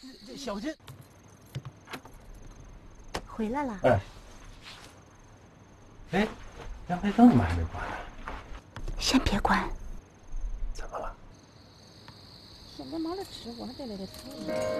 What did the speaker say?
这小心！ 回来了。 哎，阳台灯怎么还没关呢？ 先别关。 怎么了？ 现在忙着吃，我还得来这吃。